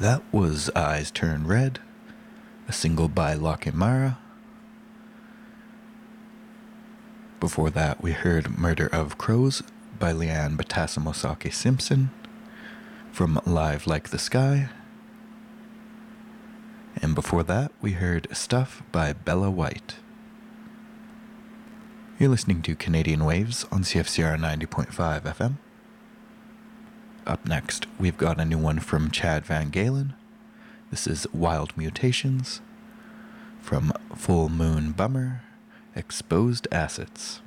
That was Eyes Turn Red, a single by Lakimara. Before that, we heard Murder of Crows by Leanne Batasamosake Simpson from Live Like the Sky. And before that, we heard Stuff by Bella White. You're listening to Canadian Waves on CFCR 90.5 FM. Up next, we've got a new one from Chad Van Galen. This is Wild Mutations from Full Moon Bummer, Exposed Assets.